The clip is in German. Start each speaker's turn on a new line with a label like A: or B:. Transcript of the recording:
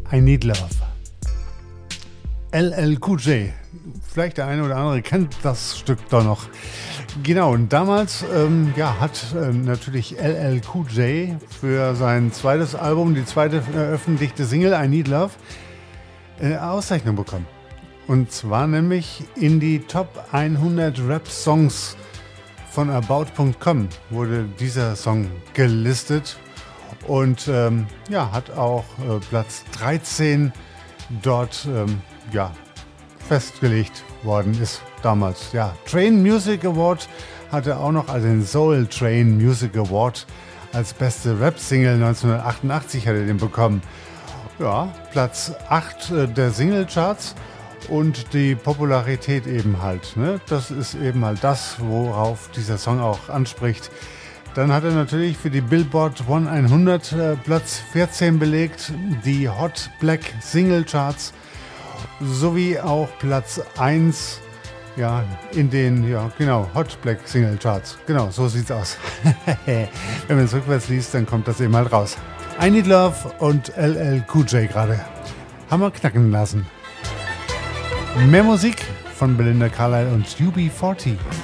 A: I Need Love. LL Cool J. Vielleicht der eine oder andere kennt das Stück doch noch. Genau, und damals hat natürlich LL Cool J für sein zweites Album, die zweite veröffentlichte Single I Need Love, eine Auszeichnung bekommen. Und zwar nämlich in die Top 100 Rap-Songs von About.com wurde dieser Song gelistet und hat auch Platz 13 dort festgelegt worden ist damals. Ja, Train Music Award hatte auch noch, also den Soul Train Music Award als beste Rap-Single 1988 hat er den bekommen. Ja, Platz 8 der Singlecharts und die Popularität eben halt. Ne? Das ist eben halt das, worauf dieser Song auch anspricht. Dann hat er natürlich für die Billboard 100 Platz 14 belegt, die Hot Black Single Charts sowie auch Platz 1 in den Hot Black Single Charts. Genau, so sieht's aus. Wenn man es rückwärts liest, dann kommt das eben halt raus. I Need Love und LL Cool J gerade. Haben wir knacken lassen. Mehr Musik von Belinda Carlisle und UB40.